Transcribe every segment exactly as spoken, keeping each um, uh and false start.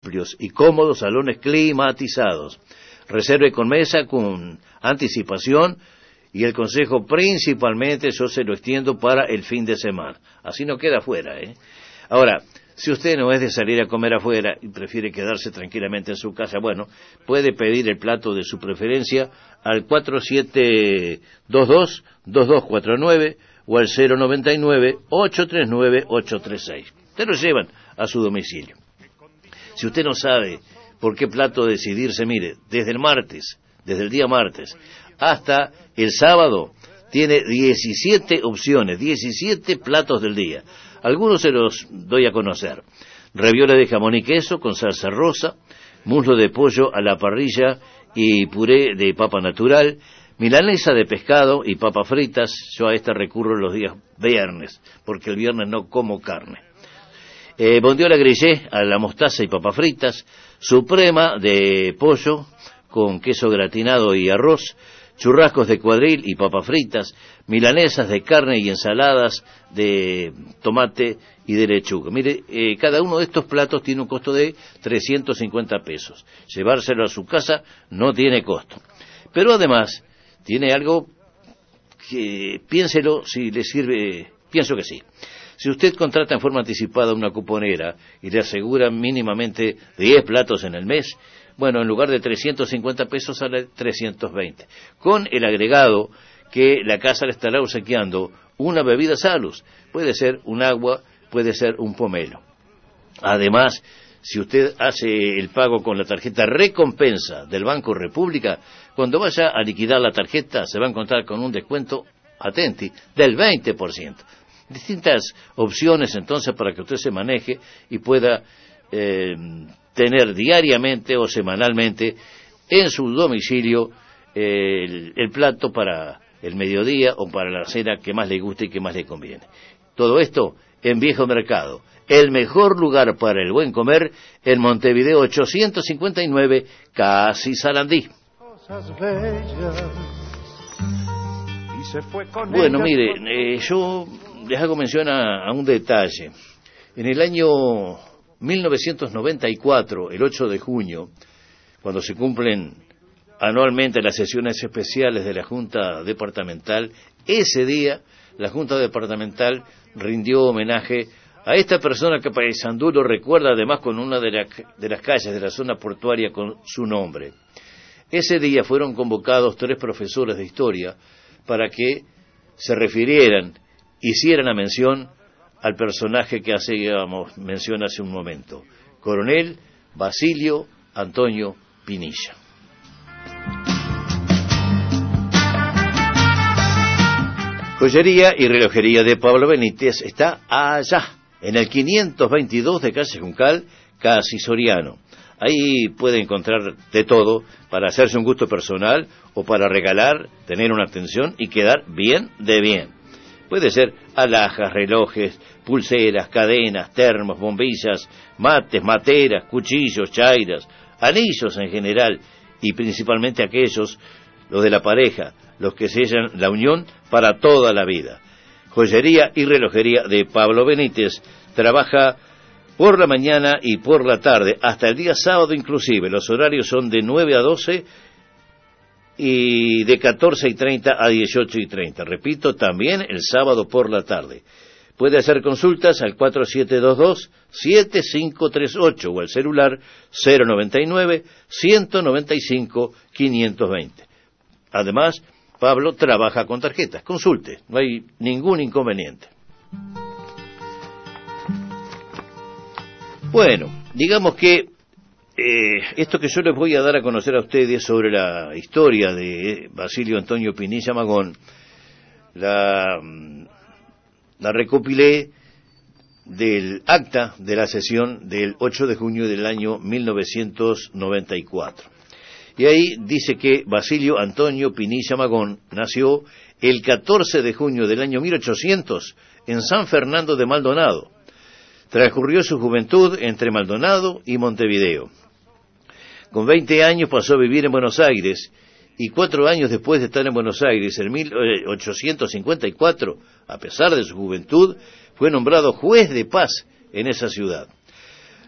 amplios y cómodos salones climatizados. Reserve con mesa con anticipación y el consejo principalmente yo se lo extiendo para el fin de semana. Así no queda afuera, ¿eh? Ahora, si usted no es de salir a comer afuera y prefiere quedarse tranquilamente en su casa, bueno, puede pedir el plato de su preferencia al cuatro siete dos dos, dos dos cuatro nueve o al cero noventa y nueve, ocho tres nueve, ocho tres seis. Te lo llevan a su domicilio. Si usted no sabe por qué plato decidirse, mire, desde el martes, desde el día martes hasta el sábado, tiene diecisiete opciones, diecisiete platos del día. Algunos se los doy a conocer. Ravioles de jamón y queso con salsa rosa, muslo de pollo a la parrilla y puré de papa natural, milanesa de pescado y papas fritas. Yo a esta recurro los días viernes, porque el viernes no como carne. Eh, bondiola grillé a la mostaza y papas fritas, suprema de pollo con queso gratinado y arroz, churrascos de cuadril y papas fritas, milanesas de carne y ensaladas de tomate y de lechuga. Mire, eh, cada uno de estos platos tiene un costo de trescientos cincuenta pesos. Llevárselo a su casa no tiene costo. Pero además, tiene algo que piénselo si le sirve, pienso que sí. Si usted contrata en forma anticipada una cuponera y le asegura mínimamente diez platos en el mes, bueno, en lugar de trescientos cincuenta pesos sale trescientos veinte. Con el agregado que la casa le estará obsequiando una bebida Salus. Puede ser un agua, puede ser un pomelo. Además, si usted hace el pago con la tarjeta Recompensa del Banco República, cuando vaya a liquidar la tarjeta se va a encontrar con un descuento, atenti, del veinte por ciento. Distintas opciones entonces para que usted se maneje y pueda eh, tener diariamente o semanalmente en su domicilio eh, el, el plato para el mediodía o para la cena que más le guste y que más le conviene. Todo esto en Viejo Mercado, el mejor lugar para el buen comer en Montevideo ochocientos cincuenta y nueve, casi Sarandí. Bueno, mire, eh, yo les hago mención a, a un detalle. En el año mil novecientos noventa y cuatro, el ocho de junio, cuando se cumplen anualmente las sesiones especiales de la Junta Departamental, ese día la Junta Departamental rindió homenaje a esta persona que Paysandú lo recuerda además con una de, la, de las calles de la zona portuaria con su nombre. Ese día fueron convocados tres profesores de historia para que se refirieran, hicieran la mención al personaje que hacíamos mención hace un momento, Coronel Basilio Antonio Pinilla. Joyería y relojería de Pablo Benítez está allá, en el quinientos veintidós de calle Juncal, casi Soriano. Ahí puede encontrar de todo para hacerse un gusto personal o para regalar, tener una atención y quedar bien de bien. Puede ser alhajas, relojes, pulseras, cadenas, termos, bombillas, mates, materas, cuchillos, chairas, anillos en general y principalmente aquellos, los de la pareja, los que sellan la unión para toda la vida. Joyería y relojería de Pablo Benítez trabaja por la mañana y por la tarde, hasta el día sábado inclusive. Los horarios son de nueve a doce y de catorce y treinta a dieciocho y treinta. Repito, también el sábado por la tarde. Puede hacer consultas al cuatro siete dos dos, siete cinco tres ocho o al celular cero noventa y nueve, ciento noventa y cinco, quinientos veinte. Además, Pablo trabaja con tarjetas. Consulte, no hay ningún inconveniente. Bueno, digamos que eh, esto que yo les voy a dar a conocer a ustedes sobre la historia de Basilio Antonio Pinilla Magón, la, la recopilé del acta de la sesión del ocho de junio del año mil novecientos noventa y cuatro. Y ahí dice que Basilio Antonio Pinilla Magón nació el catorce de junio del año mil ochocientos en San Fernando de Maldonado. Transcurrió su juventud entre Maldonado y Montevideo. Con veinte años pasó a vivir en Buenos Aires y cuatro años después de estar en Buenos Aires, en mil ochocientos cincuenta y cuatro, a pesar de su juventud, fue nombrado juez de paz en esa ciudad.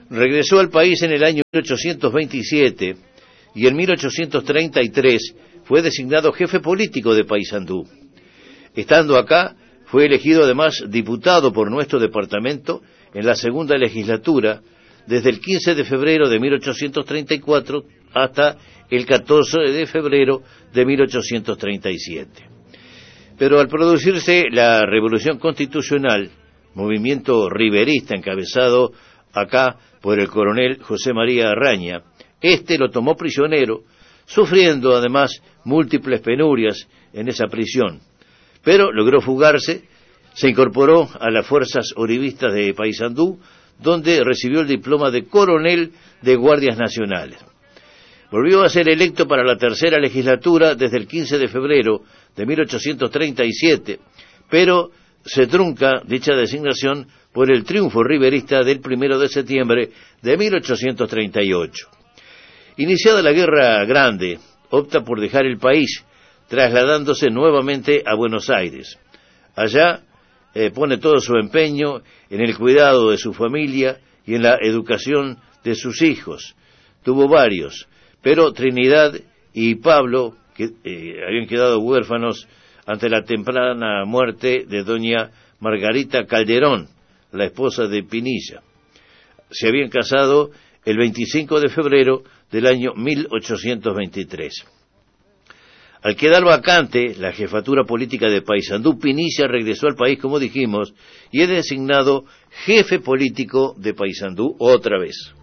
Regresó al país en el año mil ochocientos veintisiete y en mil ochocientos treinta y tres fue designado jefe político de Paysandú. Estando acá, fue elegido además diputado por nuestro departamento en la segunda legislatura desde el quince de febrero de mil ochocientos treinta y cuatro hasta el catorce de febrero de mil ochocientos treinta y siete. Pero al producirse la Revolución Constitucional, movimiento riverista encabezado acá por el coronel José María Arraña, este lo tomó prisionero, sufriendo además múltiples penurias en esa prisión, pero logró fugarse, se incorporó a las fuerzas uribistas de Paysandú, donde recibió el diploma de coronel de Guardias Nacionales. Volvió a ser electo para la tercera legislatura desde el quince de febrero de mil ochocientos treinta y siete, pero se trunca dicha designación por el triunfo riverista del primero de septiembre de mil ochocientos treinta y ocho. Iniciada la Guerra Grande, opta por dejar el país, trasladándose nuevamente a Buenos Aires. Allá eh, pone todo su empeño en el cuidado de su familia y en la educación de sus hijos. Tuvo varios, pero Trinidad y Pablo, que eh, habían quedado huérfanos ante la temprana muerte de doña Margarita Calderón, la esposa de Pinilla. Se habían casado el veinticinco de febrero del año mil ochocientos veintitrés. Al quedar vacante la jefatura política de Paysandú, Pinilla regresó al país, como dijimos, y es designado jefe político de Paysandú otra vez.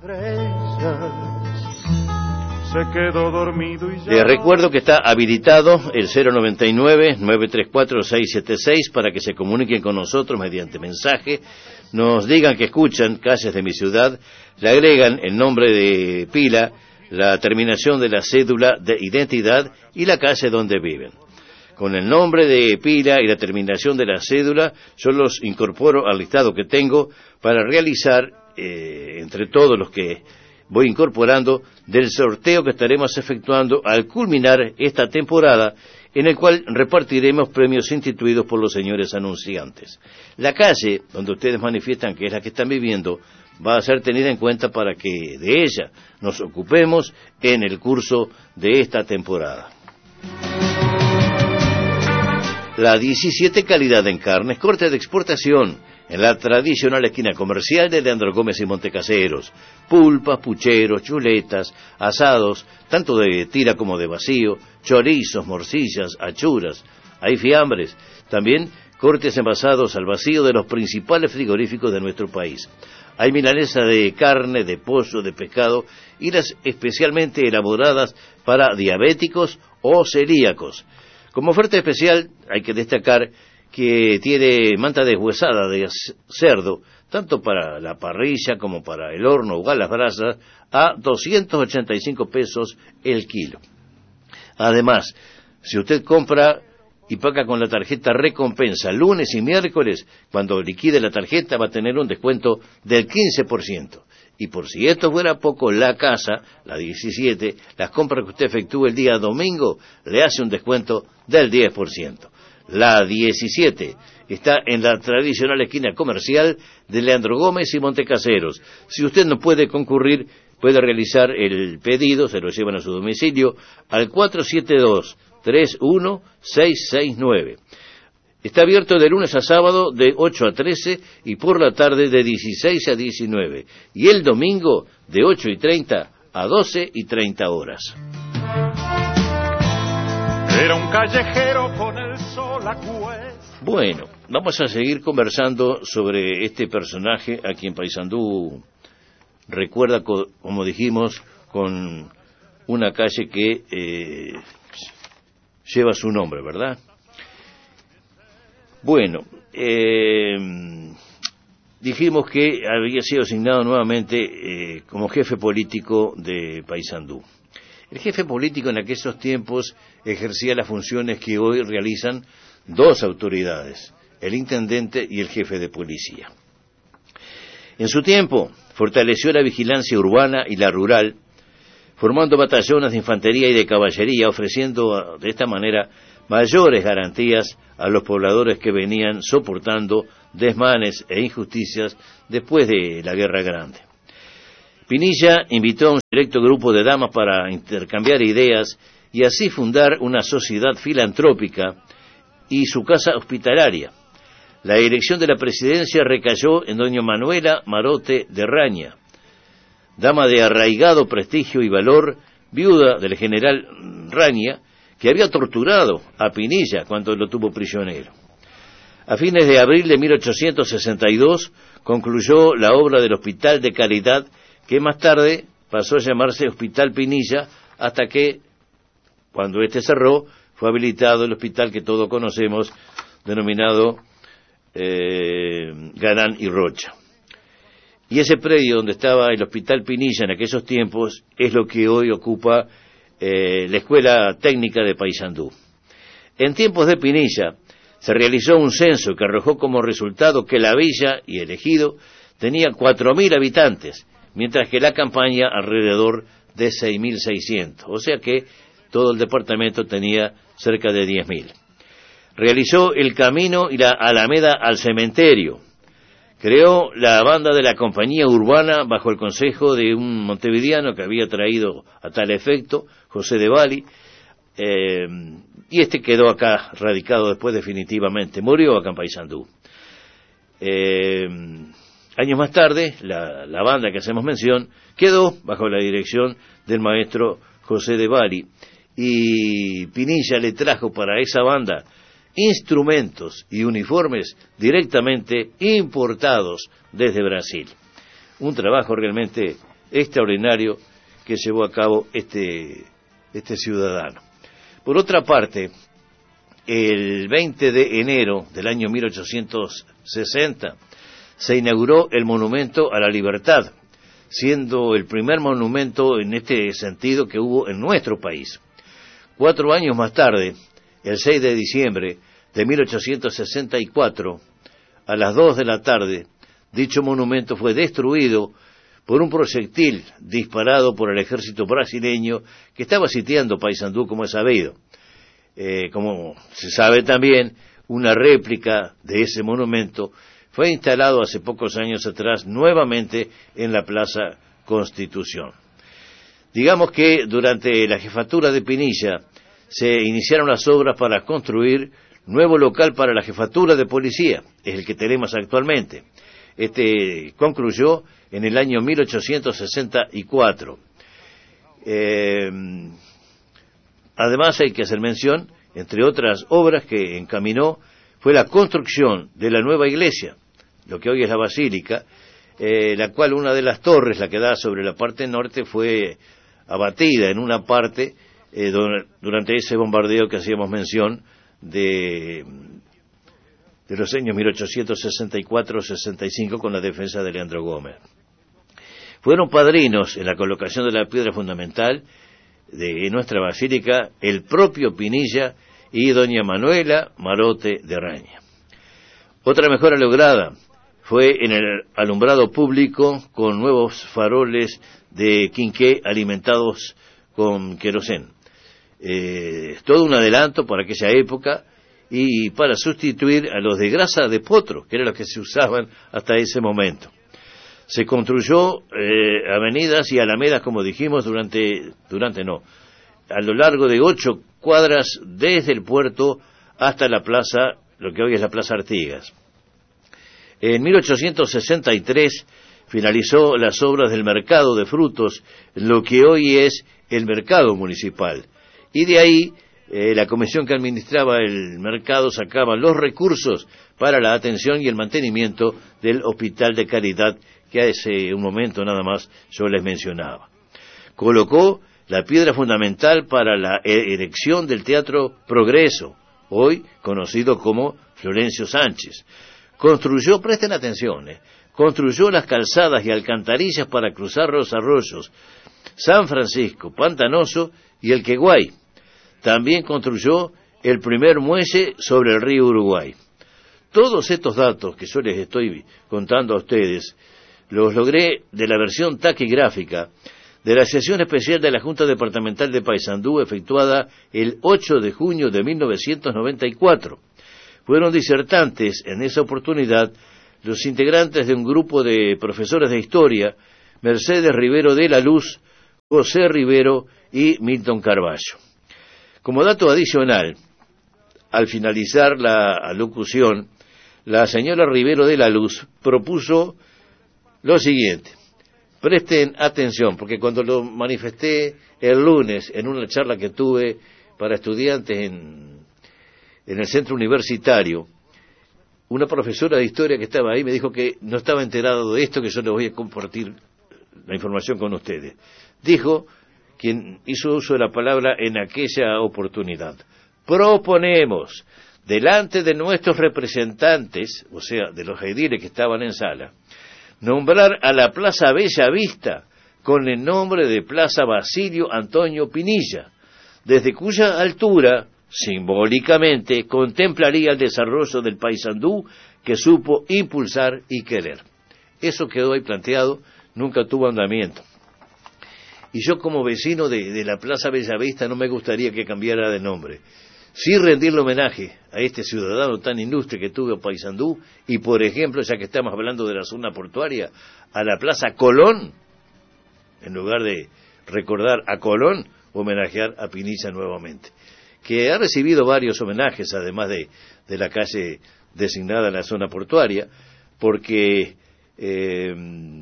Se quedó dormido y ya... Les recuerdo que está habilitado el cero noventa y nueve, nueve tres cuatro, seis siete seis para que se comuniquen con nosotros mediante mensaje, nos digan que escuchan Calles de mi Ciudad, le agregan el nombre de pila, la terminación de la cédula de identidad y la calle donde viven. Con el nombre de pila y la terminación de la cédula, yo los incorporo al listado que tengo para realizar, eh, entre todos los que voy incorporando, del sorteo que estaremos efectuando al culminar esta temporada, en el cual repartiremos premios instituidos por los señores anunciantes. La calle donde ustedes manifiestan que es la que están viviendo va a ser tenida en cuenta para que de ella nos ocupemos en el curso de esta temporada. La diecisiete calidad en carnes, corte de exportación, en la tradicional esquina comercial de Leandro Gómez y Montecaseros. Pulpas, pucheros, chuletas, asados, tanto de tira como de vacío, chorizos, morcillas, achuras, hay fiambres, también cortes envasados al vacío de los principales frigoríficos de nuestro país. Hay milanesa de carne, de pollo, de pescado y las especialmente elaboradas para diabéticos o celíacos. Como oferta especial hay que destacar que tiene manta deshuesada de cerdo, tanto para la parrilla como para el horno o a las brasas, a doscientos ochenta y cinco pesos el kilo. Además, si usted compra y paga con la tarjeta Recompensa lunes y miércoles, cuando liquide la tarjeta va a tener un descuento del quince por ciento. Y por si esto fuera poco, la casa, la diecisiete, las compras que usted efectúe el día domingo, le hace un descuento del diez por ciento. La diecisiete está en la tradicional esquina comercial de Leandro Gómez y Montecaseros. Si usted no puede concurrir, puede realizar el pedido, se lo llevan a su domicilio, al cuatro siete dos, tres uno seis seis nueve. Está abierto de lunes a sábado de ocho a trece y por la tarde de dieciséis a diecinueve. Y el domingo de ocho y treinta a doce y treinta horas. Era un callejero con el sol a cuesta. Bueno, vamos a seguir conversando sobre este personaje a quien Paysandú recuerda, como dijimos, con una calle que eh, lleva su nombre, ¿verdad? Bueno, eh, dijimos que había sido asignado nuevamente eh, como jefe político de Paysandú. El jefe político en aquellos tiempos ejercía las funciones que hoy realizan dos autoridades, el intendente y el jefe de policía. En su tiempo, fortaleció la vigilancia urbana y la rural, formando batallones de infantería y de caballería, ofreciendo de esta manera mayores garantías a los pobladores que venían soportando desmanes e injusticias después de la Guerra Grande. Pinilla invitó a un selecto grupo de damas para intercambiar ideas y así fundar una sociedad filantrópica y su casa hospitalaria. La dirección de la presidencia recayó en doña Manuela Marote de Raña, dama de arraigado prestigio y valor, viuda del general Raña, que había torturado a Pinilla cuando lo tuvo prisionero. A fines de abril de mil ochocientos sesenta y dos concluyó la obra del Hospital de Caridad, que más tarde pasó a llamarse Hospital Pinilla, hasta que, cuando este cerró, fue habilitado el hospital que todos conocemos, denominado eh, Galán y Rocha. Y ese predio donde estaba el Hospital Pinilla en aquellos tiempos es lo que hoy ocupa eh, la Escuela Técnica de Paysandú. En tiempos de Pinilla se realizó un censo que arrojó como resultado que la villa y el ejido tenía cuatro mil habitantes, mientras que la campaña alrededor de seis mil seiscientos, o sea que todo el departamento tenía cerca de diez mil. Realizó el camino y la alameda al cementerio. Creó la banda de la compañía urbana bajo el consejo de un montevideano que había traído a tal efecto, José de Bali, eh, y este quedó acá radicado después definitivamente, murió acá en Paysandú. Eh, años más tarde, la, la banda que hacemos mención quedó bajo la dirección del maestro José de Bali, y Pinilla le trajo para esa banda instrumentos y uniformes directamente importados desde Brasil. Un trabajo realmente extraordinario que llevó a cabo este, este ciudadano. Por otra parte, el veinte de enero del año mil ochocientos sesenta se inauguró el Monumento a la Libertad, siendo el primer monumento en este sentido que hubo en nuestro país. Cuatro años más tarde, el seis de diciembre de mil ochocientos sesenta y cuatro, a las dos de la tarde, dicho monumento fue destruido por un proyectil disparado por el ejército brasileño que estaba sitiando Paysandú, como es sabido. Eh, como se sabe también, una réplica de ese monumento fue instalado hace pocos años atrás nuevamente en la Plaza Constitución. Digamos que durante la jefatura de Pinilla se iniciaron las obras para construir nuevo local para la jefatura de policía, es el que tenemos actualmente. Este concluyó en el año mil ochocientos sesenta y cuatro. Eh, además hay que hacer mención, entre otras obras que encaminó, fue la construcción de la nueva iglesia, lo que hoy es la basílica, eh, la cual una de las torres, la que da sobre la parte norte, fue abatida en una parte eh, durante ese bombardeo que hacíamos mención de, de los años mil ochocientos sesenta y cuatro a sesenta y cinco con la defensa de Leandro Gómez. Fueron padrinos en la colocación de la piedra fundamental de nuestra basílica el propio Pinilla y doña Manuela Marote de Raña. Otra mejora lograda fue en el alumbrado público con nuevos faroles de quinqué alimentados con querosén. Eh, todo un adelanto para aquella época y para sustituir a los de grasa de potro, que eran los que se usaban hasta ese momento. Se construyó eh, avenidas y alamedas, como dijimos, durante, durante no, a lo largo de ocho cuadras desde el puerto hasta la plaza, lo que hoy es la Plaza Artigas. En mil ochocientos sesenta y tres finalizó las obras del mercado de frutos, lo que hoy es el mercado municipal. Y de ahí, eh, la comisión que administraba el mercado sacaba los recursos para la atención y el mantenimiento del Hospital de Caridad, que hace un momento nada más yo les mencionaba. Colocó la piedra fundamental para la erección del Teatro Progreso, hoy conocido como Florencio Sánchez. Construyó, presten atención, eh, construyó las calzadas y alcantarillas para cruzar los arroyos San Francisco, Pantanoso y el Queguay. También construyó el primer muelle sobre el río Uruguay. Todos estos datos que yo les estoy contando a ustedes, los logré de la versión taquigráfica de la sesión especial de la Junta Departamental de Paysandú efectuada el ocho de junio de mil novecientos noventa y cuatro. Fueron disertantes en esa oportunidad los integrantes de un grupo de profesores de historia Mercedes Rivero de la Luz, José Rivero y Milton Carballo. Como dato adicional, al finalizar la alocución, la señora Rivero de la Luz propuso lo siguiente. Presten atención, porque cuando lo manifesté el lunes en una charla que tuve para estudiantes en, en el centro universitario, una profesora de historia que estaba ahí me dijo que no estaba enterado de esto, que yo les voy a compartir la información con ustedes. Dijo quien hizo uso de la palabra en aquella oportunidad: proponemos delante de nuestros representantes, o sea, de los ediles que estaban en sala, nombrar a la Plaza Bella Vista con el nombre de Plaza Basilio Antonio Pinilla, desde cuya altura, simbólicamente, contemplaría el desarrollo del Paysandú que supo impulsar y querer. Eso quedó ahí planteado, nunca tuvo andamiento. Y yo, como vecino de, de la Plaza Bellavista, no me gustaría que cambiara de nombre. Sí rendirle homenaje a este ciudadano tan ilustre que tuvo Paysandú, y por ejemplo, ya que estamos hablando de la zona portuaria, a la Plaza Colón, en lugar de recordar a Colón, homenajear a Pinilla nuevamente, que ha recibido varios homenajes, además de, de la calle designada en la zona portuaria, porque eh,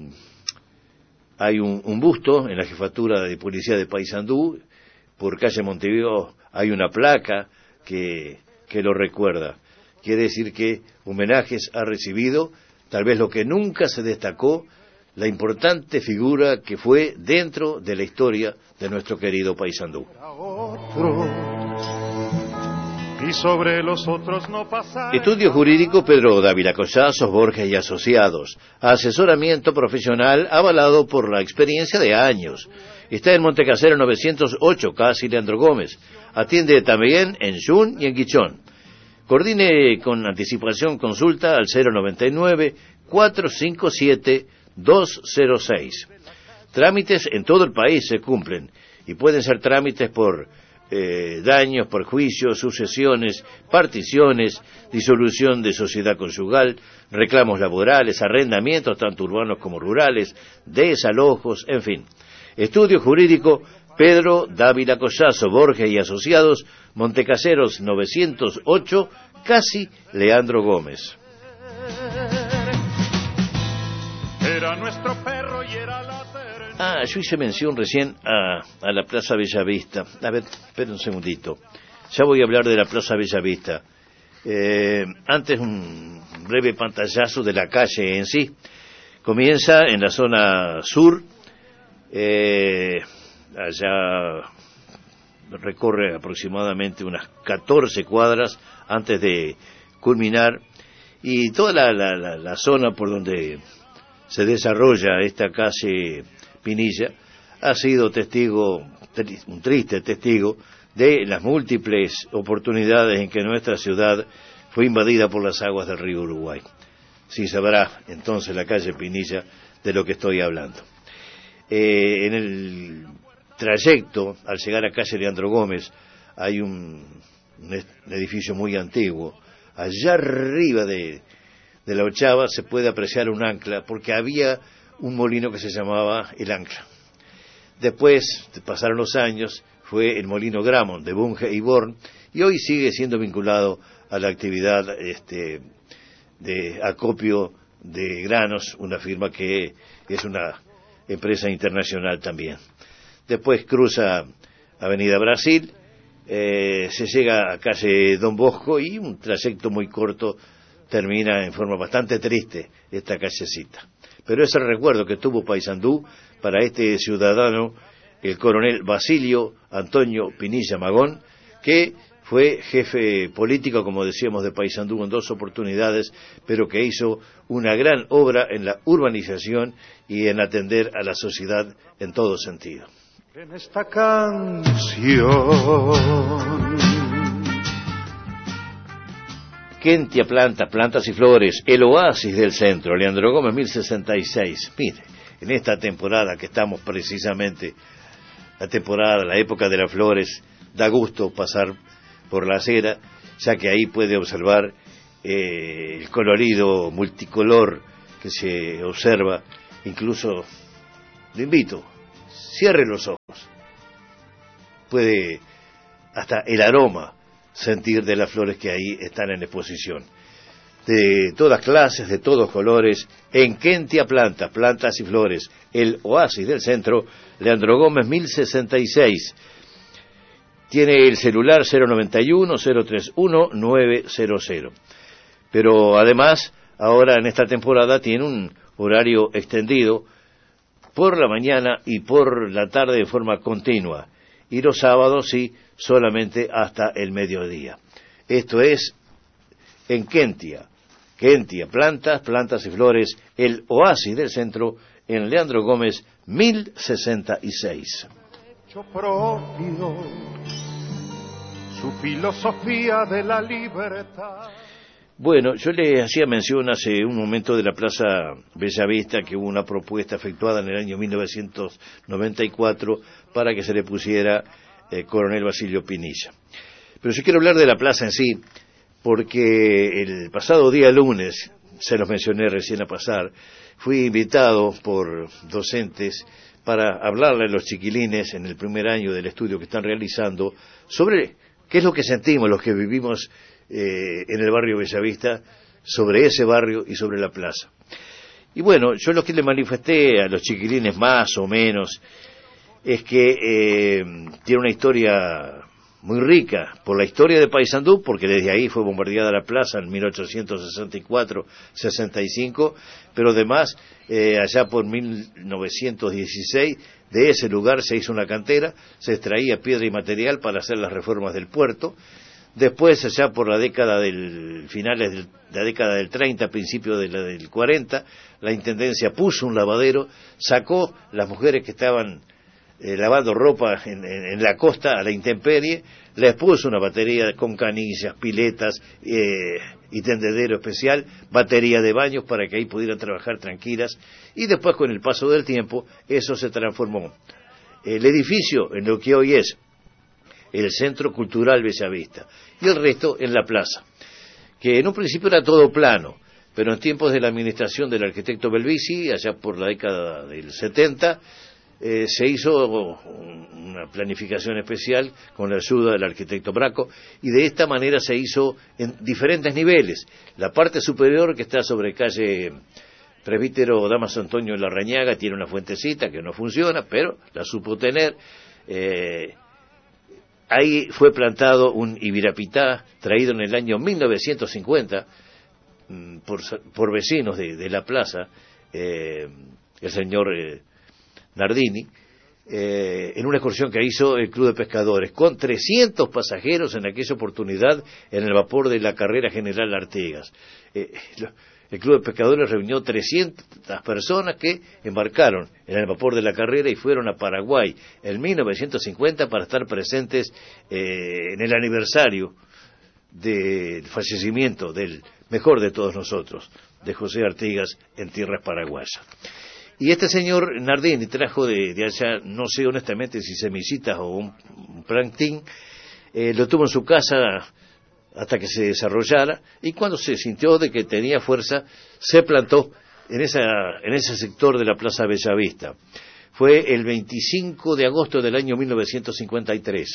hay un, un busto en la jefatura de policía de Paysandú. Por calle Montevideo hay una placa que, que lo recuerda. Quiere decir que homenajes ha recibido, tal vez lo que nunca se destacó, la importante figura que fue dentro de la historia de nuestro querido Paysandú. Y sobre los otros no pasa. Estudio jurídico Pedro Dávila Collazos, Borges y Asociados. Asesoramiento profesional avalado por la experiencia de años. Está en Montecasero novecientos ocho, casi Leandro Gómez. Atiende también en Yun y en Quichón. Coordine con anticipación consulta al cero noventa y nueve, cuatrocientos cincuenta y siete, doscientos seis. Trámites en todo el país se cumplen y pueden ser trámites por eh, daños, perjuicios, sucesiones, particiones, disolución de sociedad conyugal, reclamos laborales, arrendamientos tanto urbanos como rurales, desalojos, en fin. Estudio jurídico Pedro Dávila Collazo, Borges y Asociados, Montecaseros novecientos ocho, casi Leandro Gómez. Era nuestro perro y era la terna. Ah, yo hice mención recién a, a la Plaza Bellavista. A ver, espera un segundito. Ya voy a hablar de la Plaza Bellavista. Eh, antes un breve pantallazo de la calle en sí. Comienza en la zona sur, eh, allá recorre aproximadamente unas catorce cuadras antes de culminar, y toda la, la, la, la zona por donde se desarrolla esta calle Pinilla ha sido testigo, un triste testigo, de las múltiples oportunidades en que nuestra ciudad fue invadida por las aguas del río Uruguay. Sí sabrá entonces la calle Pinilla de lo que estoy hablando. Eh, en el trayecto, al llegar a calle Leandro Gómez, hay un, un edificio muy antiguo. Allá arriba de, de la ochava se puede apreciar un ancla, porque había un molino que se llamaba El Ancla. Después, pasaron los años, fue el molino Gramont de Bunge y Born, y hoy sigue siendo vinculado a la actividad este, de acopio de granos, una firma que es una empresa internacional también. Después cruza Avenida Brasil, eh, se llega a calle Don Bosco y un trayecto muy corto termina en forma bastante triste esta callecita. Pero es el recuerdo que tuvo Paysandú para este ciudadano, el coronel Basilio Antonio Pinilla Magón, que fue jefe político, como decíamos, de Paysandú en dos oportunidades, pero que hizo una gran obra en la urbanización y en atender a la sociedad en todo sentido. En esta canción. Kentia Planta, Plantas y Flores, el oasis del centro, Leandro Gómez, mil sesenta y seis. Mire, en esta temporada que estamos precisamente, la temporada, la época de las flores, da gusto pasar por la acera, ya que ahí puede observar eh, el colorido multicolor que se observa, incluso le invito, cierre los ojos. Puede hasta el aroma sentir de las flores que ahí están en exposición. De todas clases, de todos colores, en Kentia Plantas, Plantas y Flores, el oasis del centro, Leandro Gómez mil sesenta y seis. Tiene el celular cero noventa y uno, cero treinta y uno, nueve cero cero. Pero además, ahora en esta temporada tiene un horario extendido por la mañana y por la tarde de forma continua. Y los sábados sí, solamente hasta el mediodía. Esto es en Kentia. Kentia, Plantas, Plantas y Flores, el oasis del centro, en Leandro Gómez mil sesenta y seis. Hecho propio, su filosofía de la libertad. Bueno, yo le hacía mención hace un momento de la Plaza Bellavista, que hubo una propuesta efectuada en el año mil novecientos noventa y cuatro para que se le pusiera eh, Coronel Basilio Pinilla. Pero yo quiero hablar de la plaza en sí, porque el pasado día lunes, se los mencioné recién a pasar, fui invitado por docentes para hablarle a los chiquilines en el primer año del estudio que están realizando sobre qué es lo que sentimos los que vivimos eh, en el barrio Bellavista, sobre ese barrio y sobre la plaza. Y bueno, yo lo que le manifesté a los chiquilines más o menos es que eh, tiene una historia muy rica, por la historia de Paysandú, porque desde ahí fue bombardeada la plaza en mil ochocientos sesenta y cuatro sesenta y cinco, pero además, eh, allá por mil novecientos dieciséis, de ese lugar se hizo una cantera, se extraía piedra y material para hacer las reformas del puerto. Después, allá por la década del, finales de la década del treinta, principios de la del cuarenta, la Intendencia puso un lavadero, sacó las mujeres que estaban Eh, lavando ropa en, en, en la costa a la intemperie, les puso una batería con canillas, piletas eh, y tendedero especial, batería de baños para que ahí pudieran trabajar tranquilas, y después con el paso del tiempo eso se transformó. El edificio en lo que hoy es el Centro Cultural Bellavista y el resto en la plaza, que en un principio era todo plano, pero en tiempos de la administración del arquitecto Belvisi, allá por la década del setenta, Eh, se hizo una planificación especial con la ayuda del arquitecto Braco, y de esta manera se hizo en diferentes niveles. La parte superior, que está sobre calle Presbítero Damaso Antonio Larrañaga, tiene una fuentecita que no funciona, pero la supo tener. Eh, ahí fue plantado un ibirapitá traído en el año mil novecientos cincuenta por, por vecinos de, de la plaza, eh, el señor eh, Nardini, eh, en una excursión que hizo el Club de Pescadores, con trescientos pasajeros en aquella oportunidad en el vapor de la Carrera General Artigas. Eh, el Club de Pescadores reunió trescientas personas que embarcaron en el vapor de la Carrera y fueron a Paraguay en mil novecientos cincuenta para estar presentes eh, en el aniversario del fallecimiento del mejor de todos nosotros, de José Artigas, en tierras paraguayas. Y este señor Nardini trajo de, de allá, no sé honestamente si semillitas o un, un plantín, eh, lo tuvo en su casa hasta que se desarrollara, y cuando se sintió de que tenía fuerza, se plantó en, esa, en ese sector de la Plaza Bellavista. Fue el veinticinco de agosto del año mil novecientos cincuenta y tres.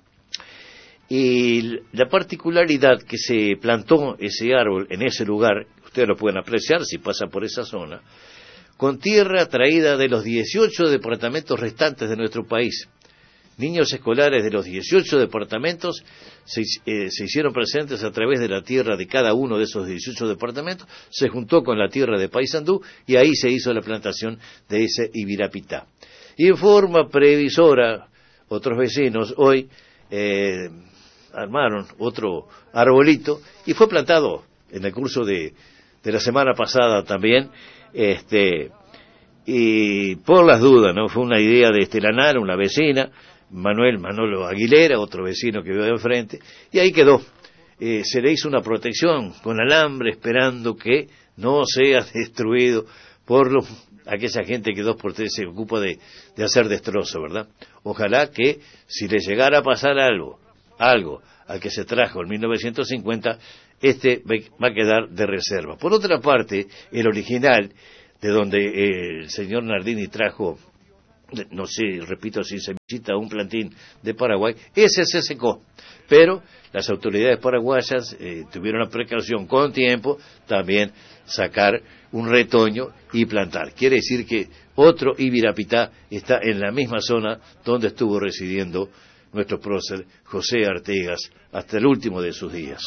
Y la particularidad que se plantó ese árbol en ese lugar, ustedes lo pueden apreciar si pasan por esa zona, con tierra traída de los dieciocho departamentos restantes de nuestro país. Niños escolares de los dieciocho departamentos se, eh, se hicieron presentes a través de la tierra de cada uno de esos dieciocho departamentos, se juntó con la tierra de Paysandú y ahí se hizo la plantación de ese ibirapitá. Y en forma previsora, otros vecinos hoy eh, armaron otro arbolito y fue plantado en el curso de, de la semana pasada también. Este, y por las dudas, ¿no? Fue una idea de Estelanara, una vecina, Manuel Manolo Aguilera, otro vecino que vive de enfrente, y ahí quedó. Eh, se le hizo una protección con alambre, esperando que no sea destruido por los, aquella gente que dos por tres se ocupa de, de hacer destrozo, ¿verdad? Ojalá que si le llegara a pasar algo, algo al que se trajo en mil novecientos cincuenta, este va a quedar de reserva. Por otra parte, el original, de donde el señor Nardini trajo no sé, repito, si se visita un plantín de Paraguay, ese se secó. Pero las autoridades paraguayas eh, tuvieron la precaución con tiempo también sacar un retoño y plantar. Quiere decir que otro Ibirapitá está en la misma zona donde estuvo residiendo nuestro prócer José Artigas hasta el último de sus días.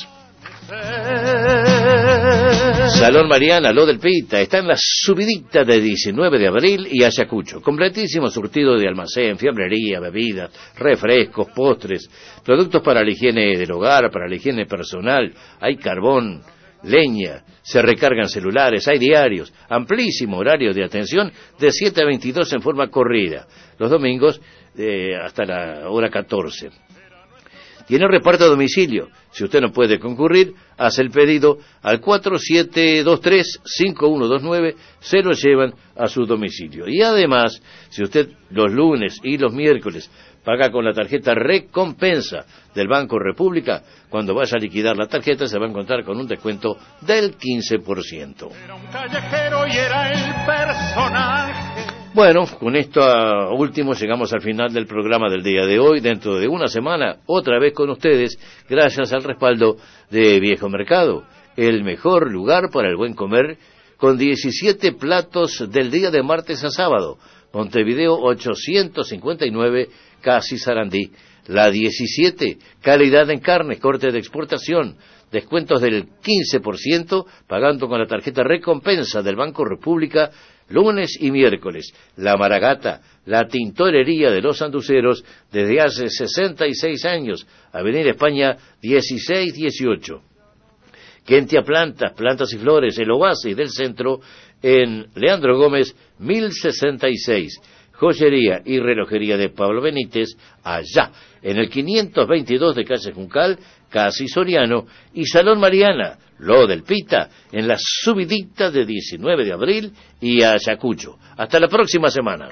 Salón Mariana, lo del Pita, está en la subidita de diecinueve de abril y Ayacucho. Completísimo surtido de almacén, fiambrería, bebidas, refrescos, postres, productos para la higiene del hogar, para la higiene personal. Hay carbón, leña, se recargan celulares, hay diarios, amplísimo horario de atención de siete a veintidós en forma corrida. Los domingos eh, hasta la hora catorce. Tiene reparto a domicilio. Si usted no puede concurrir, hace el pedido al cuatro siete dos tres cinco uno dos nueve, se lo llevan a su domicilio. Y además, si usted los lunes y los miércoles paga con la tarjeta Recompensa del Banco República, cuando vaya a liquidar la tarjeta se va a encontrar con un descuento del quince por ciento. Era un callejero y era el personaje. Bueno, con esto último llegamos al final del programa del día de hoy. Dentro de una semana, otra vez con ustedes, gracias al respaldo de Viejo Mercado, el mejor lugar para el buen comer, con diecisiete platos del día de martes a sábado. Montevideo ochocientos cincuenta y nueve, Casi Sarandí. La diecisiete, calidad en carne, corte de exportación, descuentos del quince por ciento, pagando con la tarjeta Recompensa del Banco República, lunes y miércoles. La Maragata, la tintorería de los sanduceros, desde hace sesenta y seis años, Avenida España dieciséis dieciocho. Kentia Plantas, Plantas y Flores, el oasis del centro, en Leandro Gómez, mil sesenta y seis. Joyería y relojería de Pablo Benítez, allá, en el quinientos veintidós de calle Juncal, Casi Soriano, y Salón Mariana, lo del Pita, en la subidita de diecinueve de abril y Ayacucho. Hasta la próxima semana.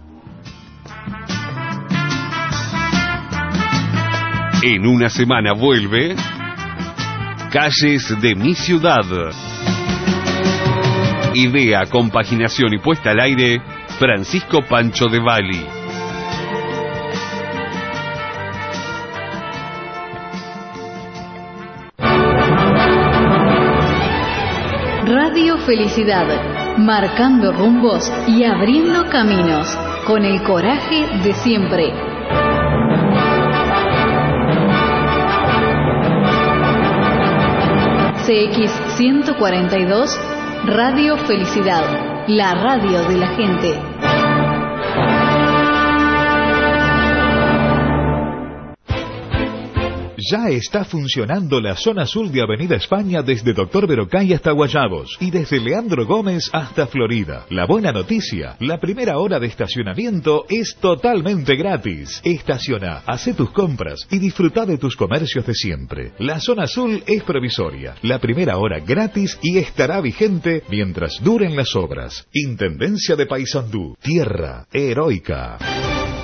En una semana vuelve Calles de mi ciudad. Idea, compaginación y puesta al aire, Francisco Pancho de Bali. Radio Felicidad, marcando rumbos y abriendo caminos, con el coraje de siempre. C X ciento cuarenta y dos, Radio Felicidad, la radio de la gente. Ya está funcionando la zona sur de Avenida España desde Doctor Verocay hasta Guayabos y desde Leandro Gómez hasta Florida. La buena noticia, la primera hora de estacionamiento es totalmente gratis. Estaciona, hace tus compras y disfruta de tus comercios de siempre. La zona azul es provisoria, la primera hora gratis y estará vigente mientras duren las obras. Intendencia de Paysandú, tierra heroica.